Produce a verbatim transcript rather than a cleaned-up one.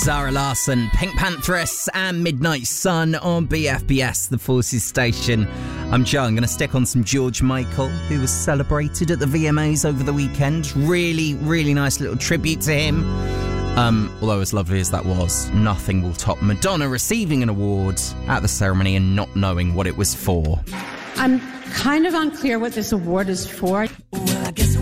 Zara Larsson, Pink Pantheress and Midnight Sun on B F B S, the Forces station. I'm Joe. I'm going to stick on some George Michael, who was celebrated at the V M As over the weekend. Really, really nice little tribute to him. Um, although as lovely as that was, nothing will top Madonna receiving an award at the ceremony and not knowing what it was for. I'm kind of unclear what this award is for. Well, I guess